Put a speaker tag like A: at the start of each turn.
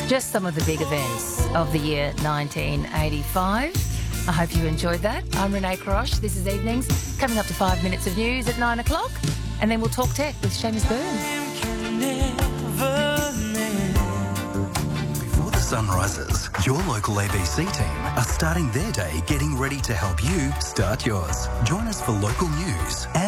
A: Just some of the big events of the year 1985. I hope you enjoyed that. I'm Renee Crosh. This is Evenings. Coming up to 5 minutes of news at 9 o'clock. And then we'll talk tech with Seamus Burns.
B: Before the sun rises, your local ABC team are starting their day getting ready to help you start yours. Join us for local news and